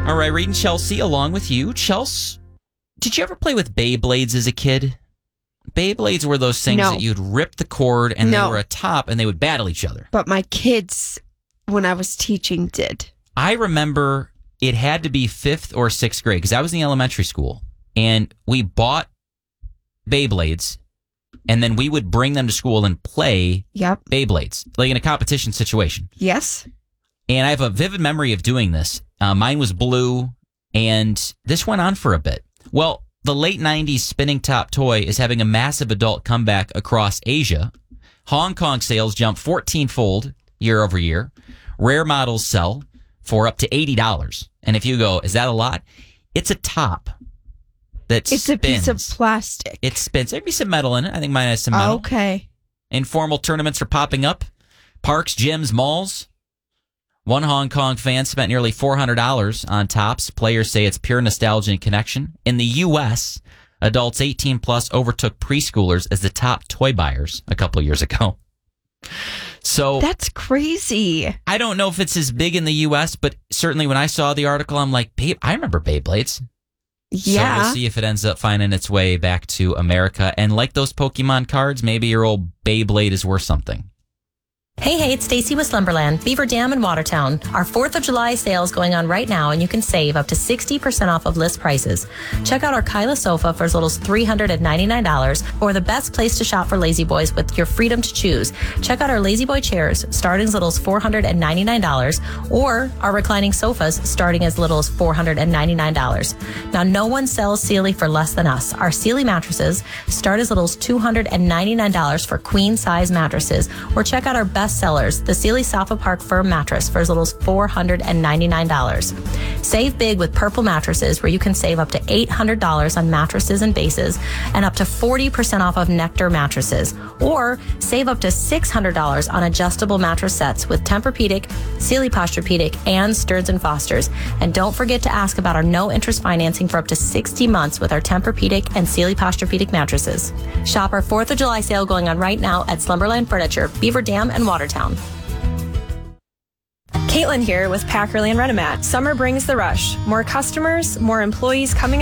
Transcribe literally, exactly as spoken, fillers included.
All right, Reed and Chelsea along with you. Chelsea, did you ever play with Beyblades as a kid? Beyblades were those things No. that you'd rip the cord and No. they were a top and they would battle each other. But my kids, when I was teaching, did. I remember it had to be fifth or sixth grade because I was in the elementary school and we bought Beyblades and then we would bring them to school and play Yep. Beyblades, like in a competition situation. Yes. And I have a vivid memory of doing this. Uh, mine was blue, and this went on for a bit. Well, the late nineties spinning top toy is having a massive adult comeback across Asia. Hong Kong sales jump fourteen-fold year over year. Rare models sell for up to eighty dollars. And if you go, is that a lot? It's a top that It's spins. a piece of plastic. It spins. There'd be some metal in it. I think mine has some metal. Okay. Informal tournaments are popping up. Parks, gyms, malls. One Hong Kong fan spent nearly four hundred dollars on tops. Players say it's pure nostalgia and connection. In the U S, adults eighteen plus overtook preschoolers as the top toy buyers a couple years ago. So That's crazy. I don't know if it's as big in the U S, but certainly when I saw the article, I'm like, Babe, I remember Beyblades. Yeah. So we'll see if it ends up finding its way back to America. And like those Pokemon cards, maybe your old Beyblade is worth something. Hey, hey, it's Stacy with Slumberland, Beaver Dam in Watertown. Our fourth of July sale is going on right now, and you can save up to sixty percent off of list prices. Check out our Kyla sofa for as little as three hundred ninety-nine dollars, or the best place to shop for Lazy Boys with your freedom to choose. Check out our Lazy Boy chairs, starting as little as four hundred ninety-nine dollars, or our reclining sofas, starting as little as four hundred ninety-nine dollars. Now, no one sells Sealy for less than us. Our Sealy mattresses start as little as two hundred ninety-nine dollars for queen-size mattresses, or check out our best sellers, the Sealy Sofa Park Firm mattress for as little as four hundred ninety-nine dollars. Save big with Purple mattresses, where you can save up to eight hundred dollars on mattresses and bases and up to forty percent off of Nectar mattresses. Or save up to six hundred dollars on adjustable mattress sets with Tempur-Pedic, Sealy Posturepedic, and Stearns and Foster's. And don't forget to ask about our no-interest financing for up to sixty months with our Tempur-Pedic and Sealy Posturepedic mattresses. Shop our fourth of July sale going on right now at Slumberland Furniture, Beaver Dam, and Watertown. Caitlin here with Packerly and Renomat. Summer brings the rush. More customers, more employees coming